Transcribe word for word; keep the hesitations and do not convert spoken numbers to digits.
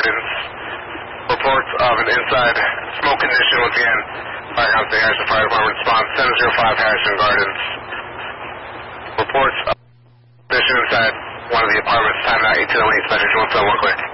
Gardens. Reports of an inside smoke condition. Once again, fire comes to the Harrison Fire Department response seven zero five Harrison Gardens. Reports of condition inside one of the apartments. Time now eighteen oh eight. Special one seven one quick.